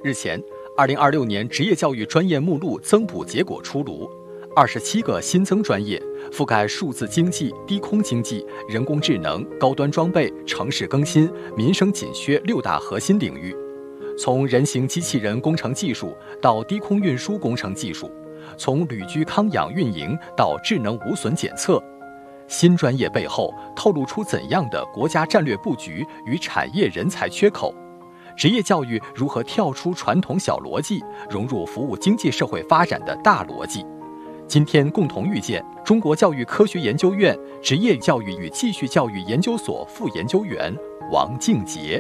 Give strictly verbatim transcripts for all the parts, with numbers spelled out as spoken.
日前，二零二六年职业教育专业目录增补结果出炉，二十七个新增专业，覆盖数字经济、低空经济、人工智能、高端装备、城市更新、民生紧缺六大核心领域。从人形机器人工程技术到低空运输工程技术，从旅居康养运营到智能无损检测，新专业背后透露出怎样的国家战略布局与产业人才缺口？职业教育如何跳出传统小逻辑，融入服务经济社会发展的大逻辑？今天共同遇见中国教育科学研究院职业教育与继续教育研究所副研究员王静杰。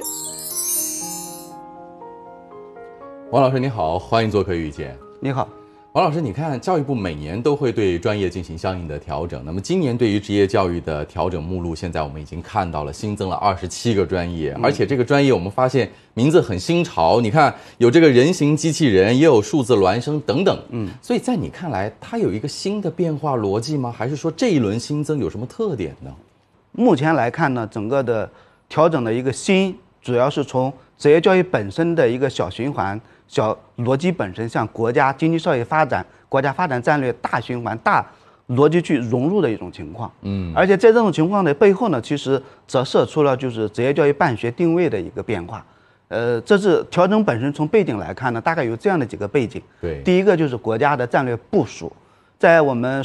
王老师你好，欢迎做客遇见。 你好。 王老师，你看教育部每年都会对专业进行相应的调整，那么今年对于职业教育的调整目录，现在我们已经看到了新增了二十七个专业，而且这个专业我们发现名字很新潮，你看有这个人形机器人，也有数字孪生等等，嗯，所以在你看来，它有一个新的变化逻辑吗？还是说这一轮新增有什么特点呢？ 目前来看呢，整个的调整的一个新，主要是从职业教育本身的一个小循环。小逻辑本身向国家经济社会发展、国家发展战略大循环、大逻辑去融入的一种情况。嗯，而且在这种情况的背后呢，其实折射出了就是职业教育办学定位的一个变化。呃，这是调整本身从背景来看呢，大概有这样的几个背景。 对， 第一个就是国家的战略部署，在我们